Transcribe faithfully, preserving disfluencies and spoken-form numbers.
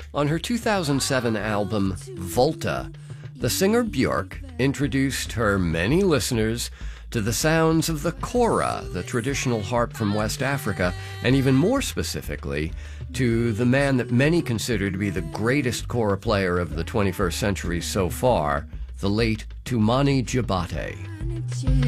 On her two thousand seven album, Volta, the singer Björk introduced her many listeners to the sounds of the kora, the traditional harp from West Africa, and even more specifically, to the man that many consider to be the greatest kora player of the twenty-first century so far, the late Toumani Diabaté.